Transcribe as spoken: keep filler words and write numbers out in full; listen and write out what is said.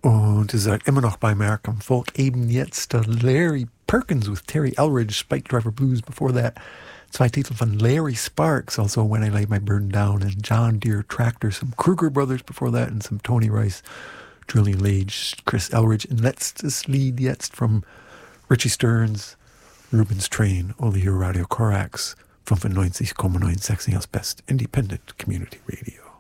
Und es sagt immer noch bei Merck am Folk. Eben jetzt uh, Larry Perkins with Terry Elridge, Spike Driver Blues. Before that, zwei Titel von Larry Sparks, also When I Lay My Burden Down, and John Deere Tractor, some Kruger Brothers before that, and some Tony Rice, Julian Lage, Chris Elridge. And letztes Lied jetzt from Richie Stearns, Ruben's Train, oder hier Radio Corax, fünfundneunzig Komma neun Sachsen als Best Independent Community Radio.